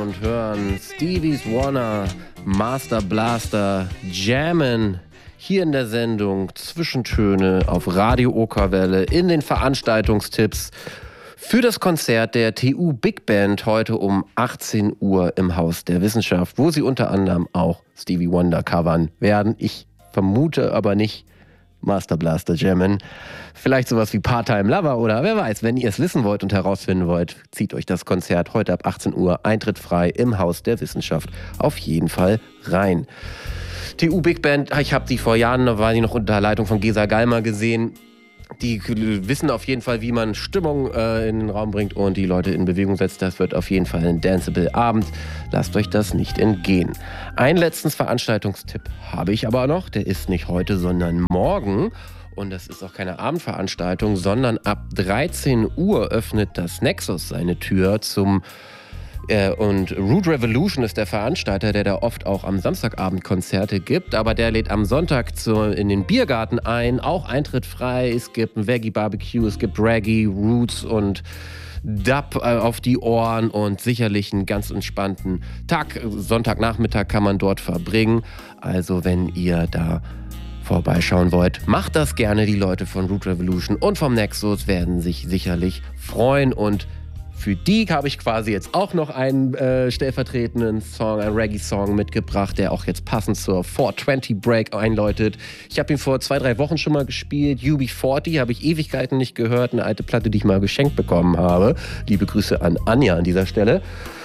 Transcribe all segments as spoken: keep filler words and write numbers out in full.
und hören Stevie's Wanna Master Blaster jammen hier in der Sendung Zwischentöne auf Radio Okerwelle in den Veranstaltungstipps für das Konzert der T U Big Band heute um achtzehn Uhr im Haus der Wissenschaft, wo sie unter anderem auch Stevie Wonder covern werden. Ich vermute aber nicht Master Blaster jammen. Vielleicht sowas wie Part-Time Lover oder wer weiß, wenn ihr es wissen wollt und herausfinden wollt, zieht euch das Konzert heute ab achtzehn Uhr, Eintritt frei im Haus der Wissenschaft auf jeden Fall rein. T U Big Band, ich habe die vor Jahren, da war die noch unter Leitung von Gesa Gallmer gesehen. Die wissen auf jeden Fall, wie man Stimmung äh, in den Raum bringt und die Leute in Bewegung setzt. Das wird auf jeden Fall ein danceable Abend. Lasst euch das nicht entgehen. Einen letzten Veranstaltungstipp habe ich aber noch. Der ist nicht heute, sondern morgen. Und das ist auch keine Abendveranstaltung, sondern ab dreizehn Uhr öffnet das Nexus seine Tür zum Äh, und Root Revolution ist der Veranstalter, der da oft auch am Samstagabend Konzerte gibt, aber der lädt am Sonntag zu, in den Biergarten ein, auch Eintritt frei, es gibt ein Veggie Barbecue, es gibt Reggae, Roots und Dub äh, auf die Ohren und sicherlich einen ganz entspannten Tag, Sonntagnachmittag kann man dort verbringen, also wenn ihr da vorbeischauen wollt, macht das gerne, die Leute von Root Revolution und vom Nexus werden sich sicherlich freuen und für die habe ich quasi jetzt auch noch einen äh, stellvertretenden Song, einen Reggae-Song mitgebracht, der auch jetzt passend zur vier zwanzig Break einläutet. Ich habe ihn vor zwei, drei Wochen schon mal gespielt. U B vierzig habe ich Ewigkeiten nicht gehört. Eine alte Platte, die ich mal geschenkt bekommen habe. Liebe Grüße an Anja an dieser Stelle.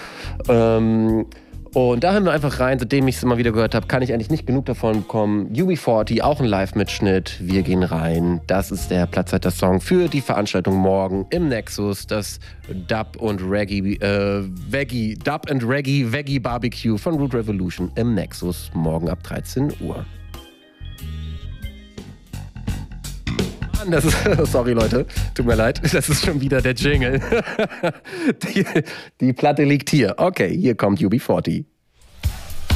Ähm... Und da hören wir einfach rein, seitdem ich es immer wieder gehört habe, kann ich eigentlich nicht genug davon bekommen. U B vierzig, auch ein Live-Mitschnitt. Wir gehen rein. Das ist der Platzhalter-Song für die Veranstaltung morgen im Nexus. Das Dub und Reggae, äh, Veggie, Dub and Reggae Veggie Barbecue von Root Revolution im Nexus morgen ab dreizehn Uhr. Das ist, sorry Leute, tut mir leid, das ist schon wieder der Jingle. die, die Platte liegt hier. Okay, hier kommt U B vierzig.